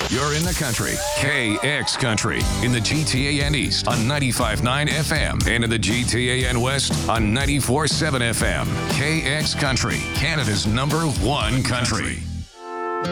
You're in the country. KX Country in the GTAN East on 95.9 FM and in the GTAN West on 94.7 FM. KX Country, Canada's #1 country.